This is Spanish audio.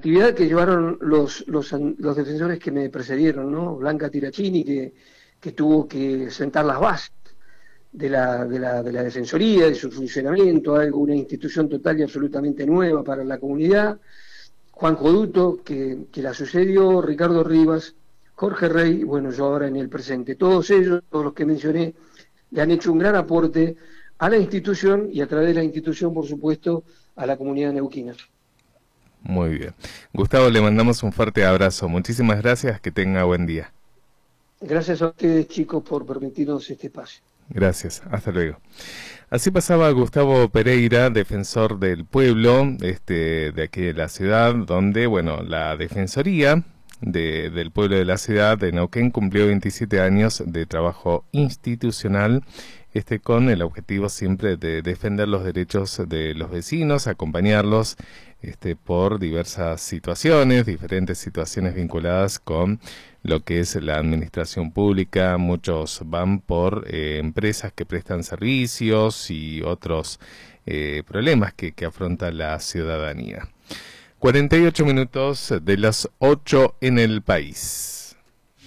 actividad que llevaron los defensores que me precedieron, ¿no? Blanca Tirachini, que tuvo que sentar las bases de la Defensoría, de su funcionamiento, una institución total y absolutamente nueva para la comunidad, Juan Joduto, que la sucedió, Ricardo Rivas, Jorge Rey, bueno, yo ahora en el presente. Todos ellos, todos los que mencioné, le han hecho un gran aporte a la institución y a través de la institución, por supuesto, a la comunidad neuquina. Muy bien. Gustavo, le mandamos un fuerte abrazo. Muchísimas gracias, que tenga buen día. Gracias a ustedes, chicos, por permitirnos este espacio. Gracias, hasta luego. Así pasaba Gustavo Pereira, defensor del pueblo, de aquí de la ciudad, donde, bueno, la Defensoría del pueblo de la ciudad de Neuquén cumplió 27 años de trabajo institucional, con el objetivo siempre de defender los derechos de los vecinos, acompañarlos por diversas situaciones, diferentes situaciones vinculadas con lo que es la administración pública. Muchos van por empresas que prestan servicios y otros problemas que afronta la ciudadanía. 48 minutos de las 8 en el país.